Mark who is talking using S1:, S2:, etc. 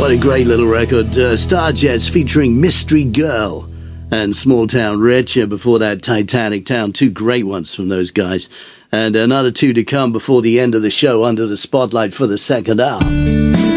S1: What a great little record. Starjets featuring Mystery Girl and Small Town Rich. Before that, Titanic Town. Two great ones from those guys. And another two to come before the end of the show under the spotlight for the second hour.